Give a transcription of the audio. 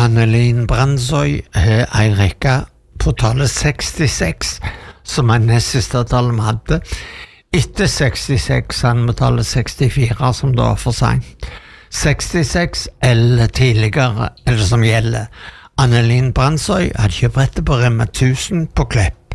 Annelin Brandsøy har en rekke på tallet 66, som nest siste tallet vi hadde. Etter 66 han med tallet 64, som da for sent. 66 eller tidligere, eller som gjelder. Annelin Brandsøy hadde kjøpt rettet på Rema 1000 på Klepp.